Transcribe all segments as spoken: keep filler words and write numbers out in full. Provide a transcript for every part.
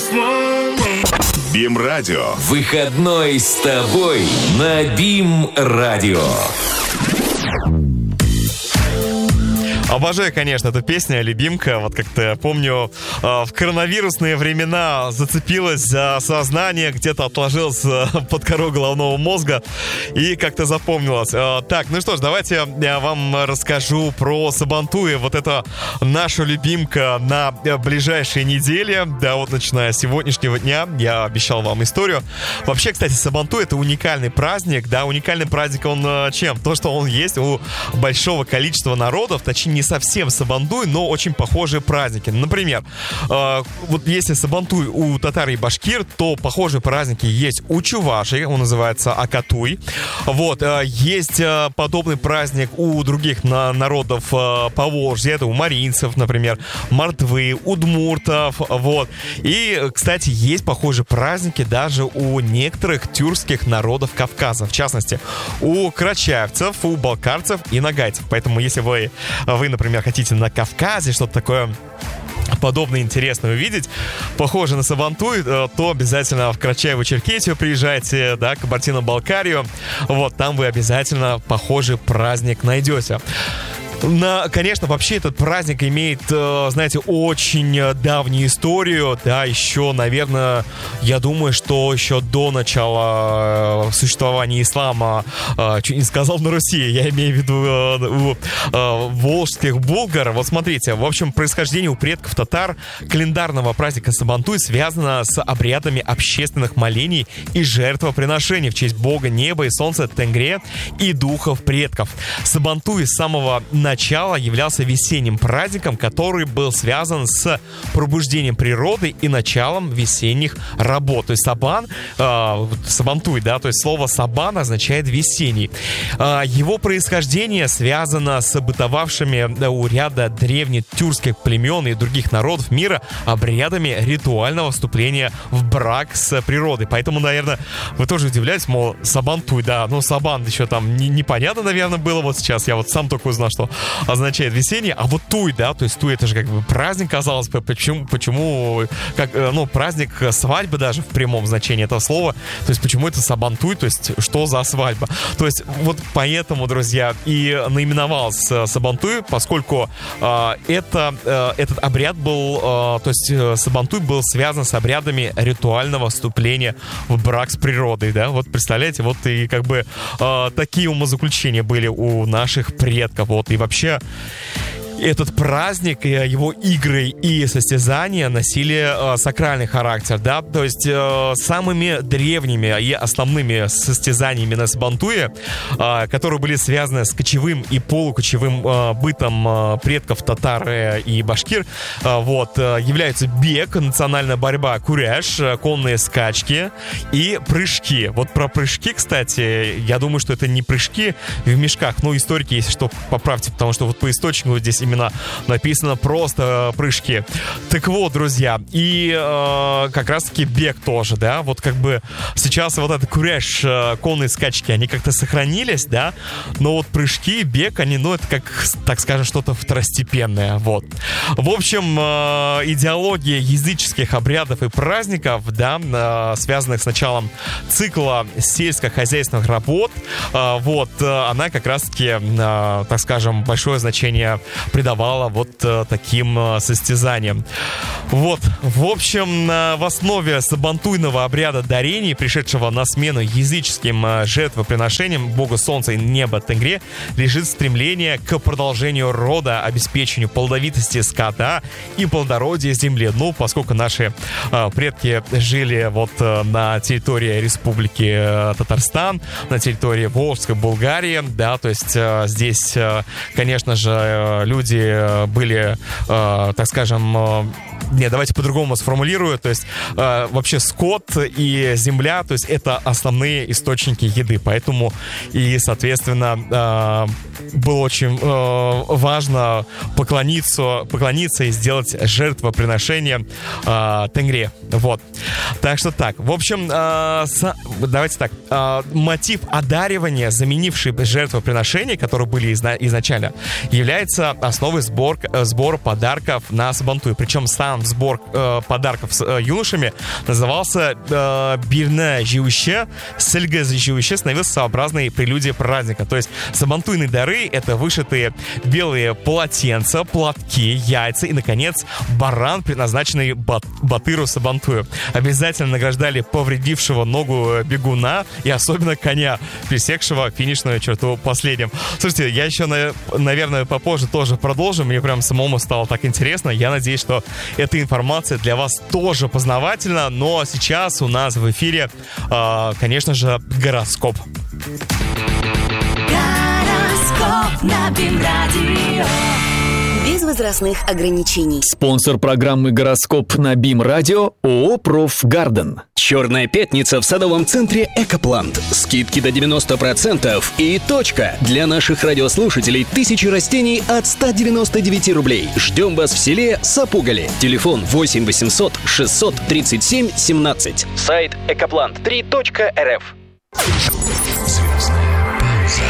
Бим-радио. Выходной с тобой на Бим-радио. Обожаю, конечно, эту песню, любимка. Вот как-то помню, в коронавирусные времена зацепилась за сознание, где-то отложилась под кору головного мозга и как-то запомнилась. Так, ну что ж, давайте я вам расскажу про Сабантуй. Вот это наша любимка на ближайшие недели. Да, вот начиная с сегодняшнего дня я обещал вам историю. Вообще, кстати, Сабантуй — это уникальный праздник. Да, уникальный праздник он чем? То, что он есть у большого количества народов, точнее, не совсем Сабантуй, но очень похожие праздники. Например, э, вот если Сабантуй у татар и башкир, то похожие праздники есть у чувашей, он называется Акатуй. Вот, э, есть э, подобный праздник у других на, народов э, Поволжья, это у маринцев, например, мордвы, удмуртов, вот. И, кстати, есть похожие праздники даже у некоторых тюркских народов Кавказа, в частности, у карачаевцев, у балкарцев и нагайцев. Поэтому, если вы, вы например, хотите на Кавказе что-то такое подобное интересное увидеть, похоже на Сабантуй, то обязательно в Карачаево-Черкесию приезжайте, да, Кабардино-Балкарию. Вот, там вы обязательно похожий праздник найдете. На, конечно, вообще этот праздник имеет, знаете, очень давнюю историю, да, еще, наверное, я думаю, что еще до начала существования ислама, чуть не сказал на Руси, я имею в виду у волжских булгар. Вот смотрите, в общем, происхождение у предков татар календарного праздника Сабантуй связано с обрядами общественных молений и жертвоприношений в честь бога неба и солнца Тенгре и духов предков. Сабантуй с самого начала начала являлся весенним праздником, который был связан с пробуждением природы и началом весенних работ. То есть Сабан, э, Сабантуй, да, то есть слово Сабан означает весенний. Э, его происхождение связано с бытовавшими да, у ряда древних тюркских племен и других народов мира обрядами ритуального вступления в брак с природой. Поэтому, наверное, вы тоже удивляетесь, мол, Сабантуй, да, ну Сабан еще там не, непонятно, наверное, было вот сейчас. Я вот сам только узнал, что означает весенний, а вот Туй, да, то есть Туй — это же как бы праздник, казалось бы, почему, почему, как, ну, праздник свадьбы даже в прямом значении этого слова, то есть почему это Сабантуй, то есть что за свадьба, то есть вот поэтому, друзья, и наименовался Сабантуй, поскольку э, это, э, этот обряд был, э, то есть э, Сабантуй был связан с обрядами ритуального вступления в брак с природой, да, вот представляете, вот и как бы э, такие умозаключения были у наших предков, вот, и вообще этот праздник, его игры и состязания носили э, сакральный характер, да, то есть э, самыми древними и основными состязаниями на Сабантуе, э, которые были связаны с кочевым и полукочевым э, бытом э, предков татар э, и башкир, э, вот, э, являются бег, национальная борьба, куряж, э, конные скачки и прыжки. Вот про прыжки, кстати, я думаю, что это не прыжки в мешках, но историки, если что, поправьте, потому что вот по источнику здесь именно написано просто прыжки. Так вот, друзья, и э, как раз-таки бег тоже, да, вот как бы сейчас вот это куряж, э, конные скачки, они как-то сохранились, да, но вот прыжки, бег, они, ну, это как, так скажем, что-то второстепенное, вот. В общем, э, идеология языческих обрядов и праздников, да, э, связанных с началом цикла сельскохозяйственных работ, э, вот, э, она как раз-таки, э, так скажем, большое значение придавала вот э, таким э, состязаниям. Вот, в общем, э, в основе сабантуйного обряда дарений, пришедшего на смену языческим э, жертвоприношениям богу солнца и неба Тенгре, лежит стремление к продолжению рода, обеспечению плодовитости скота и плодородия земли. Ну, поскольку наши э, предки жили вот э, на территории республики э, Татарстан, на территории Волжской Булгарии, да, то есть э, здесь, э, конечно же, э, люди были, э, так скажем, э, не, давайте по-другому сформулирую, то есть э, вообще скот и земля, то есть это основные источники еды, поэтому и, соответственно, э, было очень э, важно поклониться, поклониться и сделать жертвоприношение э, Тенгре, вот. Так что так, в общем, э, с, давайте так, э, мотив одаривания, заменивший жертвоприношения, которые были изна- изначально, является основой сбор, сбора подарков на Сабантуй, причем сам программ сбор э, подарков с э, юношами назывался э, «Бирне живуще», «Сельге живуще» становился сообразной прелюдией праздника. То есть сабантуйные дары — это вышитые белые полотенца, платки, яйца и, наконец, баран, предназначенный бат- батыру сабантую. Обязательно награждали повредившего ногу бегуна и особенно коня, пересекшего финишную черту последним. Слушайте, я еще, наверное, попозже тоже продолжу. Мне прям самому стало так интересно. Я надеюсь, что эта информация для вас тоже познавательна. Но сейчас у нас в эфире, э, конечно же, гороскоп. Гороскоп на БИМ-радио. Без возрастных ограничений. Спонсор программы «Гороскоп» на БИМ-радио ООО «Профгарден». Черная пятница в садовом центре «Экоплант». Скидки до девяносто процентов и точка. Для наших радиослушателей тысячи растений от ста девяноста девяти рублей. Ждем вас в селе Сапугали. Телефон восемь восемьсот шестьсот тридцать семь семнадцать. Сайт экоплант три точка эр эф. Звездная пауза.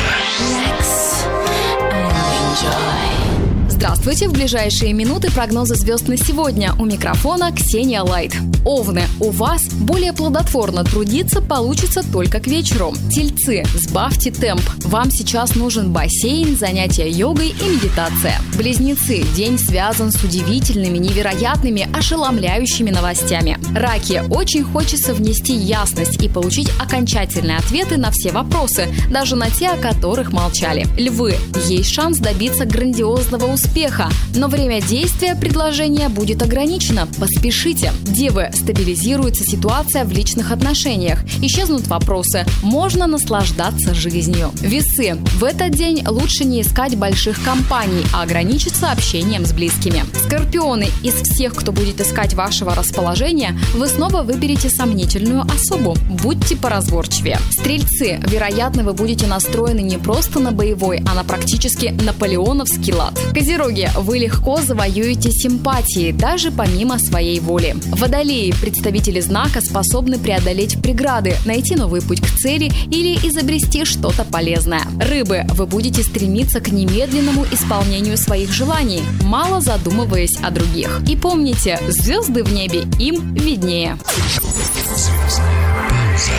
Здравствуйте! В ближайшие минуты прогнозы звезд на сегодня. У микрофона Ксения Лайт. Овны, у вас более плодотворно трудиться получится только к вечеру. Тельцы, сбавьте темп. Вам сейчас нужен бассейн, занятия йогой и медитация. Близнецы, день связан с удивительными, невероятными, ошеломляющими новостями. Раки, очень хочется внести ясность и получить окончательные ответы на все вопросы, даже на те, о которых молчали. Львы, есть шанс добиться грандиозного успеха. Успеха, но время действия предложения будет ограничено. Поспешите. Девы, стабилизируется ситуация в личных отношениях. Исчезнут вопросы. Можно наслаждаться жизнью. Весы. В этот день лучше не искать больших компаний, а ограничиться общением с близкими. Скорпионы. Из всех, кто будет искать вашего расположения, вы снова выберете сомнительную особу. Будьте поразговорчивее. Стрельцы. Вероятно, вы будете настроены не просто на боевой, а на практически наполеоновский лад. Козероги, вы легко завоюете симпатии, даже помимо своей воли. Водолеи, представители знака, способны преодолеть преграды, найти новый путь к цели или изобрести что-то полезное. Рыбы, вы будете стремиться к немедленному исполнению своих желаний, мало задумываясь о других. И помните, звезды в небе им виднее. Звездная пауза.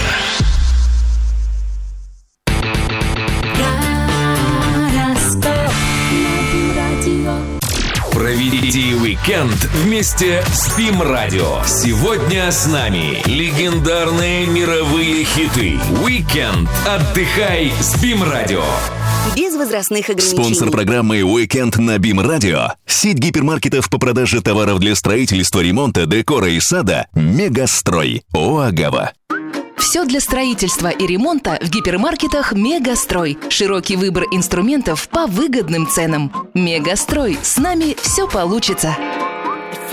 Проведите уикенд вместе с БИМ-радио. Сегодня с нами легендарные мировые хиты. Уикенд. Отдыхай с БИМ-радио. Без возрастных ограничений. Спонсор программы «Уикенд» на БИМ-радио. Сеть гипермаркетов по продаже товаров для строительства, ремонта, декора и сада «Мегастрой». ООО «Агава». Все для строительства и ремонта в гипермаркетах «Мегастрой». Широкий выбор инструментов по выгодным ценам. «Мегастрой». С нами все получится.